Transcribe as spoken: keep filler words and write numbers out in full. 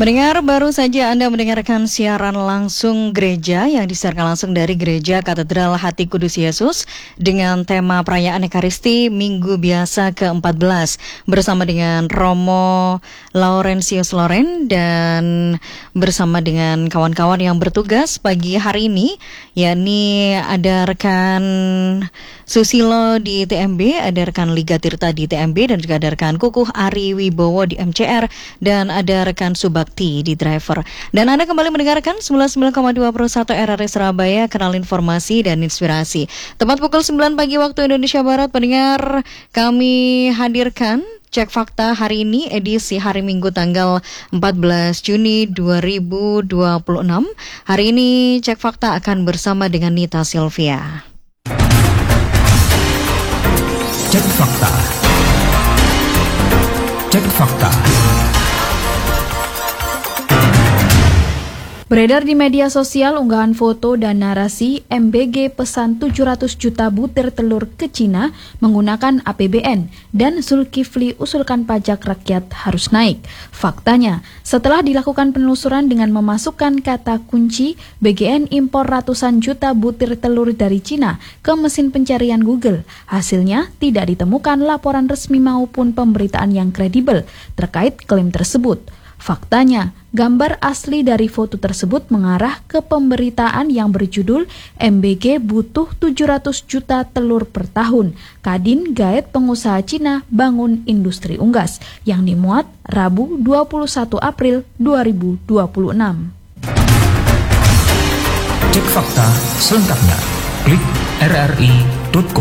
Mendengar baru saja Anda mendengarkan siaran langsung gereja yang disiarkan langsung dari Gereja Katedral Hati Kudus Yesus dengan tema perayaan Ekaristi Minggu Biasa ke empat belas bersama dengan Romo Laurentius Loren dan bersama dengan kawan-kawan yang bertugas pagi hari ini, yakni ada rekan Susilo di T M B, ada rekan Liga Tirta di T M B, dan juga ada rekan Kukuh Ari Wibowo di M C R, dan ada rekan Subakti di Driver. Dan Anda kembali mendengarkan sembilan puluh sembilan koma dua per satu R R I Surabaya, kanal informasi dan inspirasi. Tepat pukul sembilan pagi waktu Indonesia Barat, pendengar, kami hadirkan Cek Fakta hari ini, edisi hari Minggu tanggal empat belas Juni dua ribu dua puluh enam. Hari ini Cek Fakta akan bersama dengan Nita Sylvia. Cek Fakta. Cek Fakta. Beredar di media sosial unggahan foto dan narasi M B G pesan tujuh ratus juta butir telur ke Cina menggunakan A P B N dan Zulkifli usulkan pajak rakyat harus naik. Faktanya, setelah dilakukan penelusuran dengan memasukkan kata kunci B G N impor ratusan juta butir telur dari Cina ke mesin pencarian Google, hasilnya tidak ditemukan laporan resmi maupun pemberitaan yang kredibel terkait klaim tersebut. Faktanya, gambar asli dari foto tersebut mengarah ke pemberitaan yang berjudul M B G butuh tujuh ratus juta telur per tahun. Kadin gaet pengusaha Cina bangun industri unggas yang dimuat Rabu dua puluh satu April dua ribu dua puluh enam. Cek Fakta selengkapnya. Klik r r i titik co.